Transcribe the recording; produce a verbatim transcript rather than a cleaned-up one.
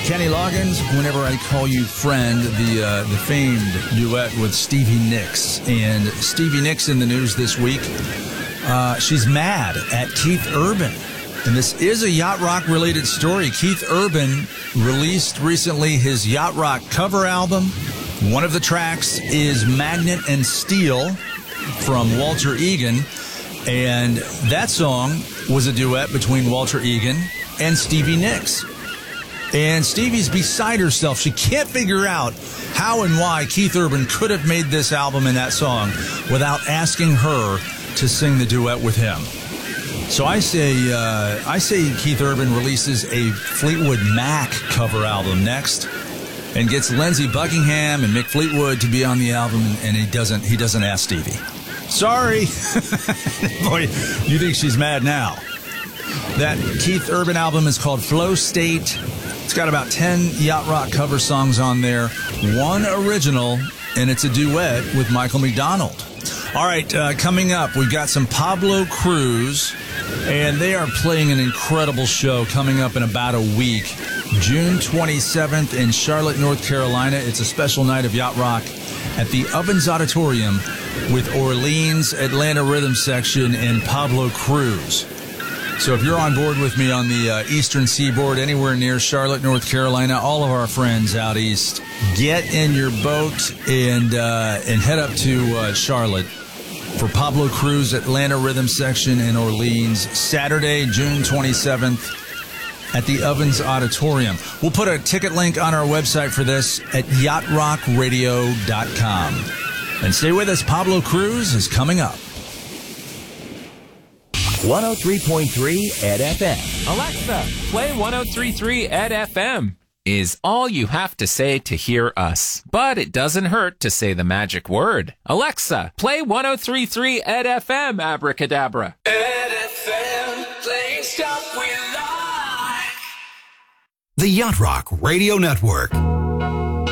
Kenny Loggins, Whenever I Call You Friend, the uh, the famed duet with Stevie Nicks. And Stevie Nicks in the news this week. Uh, she's mad at Keith Urban. And this is a Yacht Rock related story. Keith Urban released recently his Yacht Rock cover album. One of the tracks is Magnet and Steel from Walter Egan. And that song was a duet between Walter Egan and Stevie Nicks. And Stevie's beside herself. She can't figure out how and why Keith Urban could have made this album and that song without asking her to sing the duet with him. So I say, uh, I say Keith Urban releases a Fleetwood Mac cover album next, and gets Lindsey Buckingham and Mick Fleetwood to be on the album, and he doesn't. He doesn't ask Stevie. Sorry, boy. You think she's mad now? That Keith Urban album is called Flow State. It's got about ten Yacht Rock cover songs on there, one original, and it's a duet with Michael McDonald. All right, uh, coming up, we've got some Pablo Cruz, and they are playing an incredible show coming up in about a week, June twenty-seventh in Charlotte, North Carolina. It's a special night of Yacht Rock at the Ovens Auditorium with Orleans, Atlanta Rhythm Section, and Pablo Cruz. So if you're on board with me on the uh, Eastern Seaboard, anywhere near Charlotte, North Carolina, all of our friends out east, get in your boat and uh, and head up to uh, Charlotte for Pablo Cruz, Atlanta Rhythm Section in Orleans, Saturday, June twenty-seventh at the Ovens Auditorium. We'll put a ticket link on our website for this at yacht rock radio dot com. And stay with us. Pablo Cruz is coming up. one oh three point three Ed F M. Alexa, play one oh three point three Ed F M. Is all you have to say to hear us. But it doesn't hurt to say the magic word. Alexa, play one oh three point three Ed F M, abracadabra. Ed F M, playing stuff we like. The Yacht Rock Radio Network.